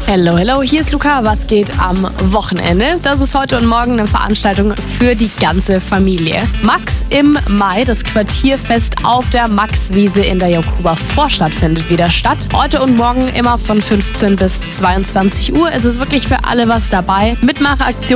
Hello, hello, hier ist Luca. Was geht am Wochenende? Das ist heute und morgen eine Veranstaltung für die ganze Familie. Max im Mai, das Quartierfest auf der Maxwiese in der Jakober Vorstadt findet wieder statt. Heute und morgen immer von 15 bis 22 Uhr. Es ist wirklich für alle was dabei. Mitmachaktionen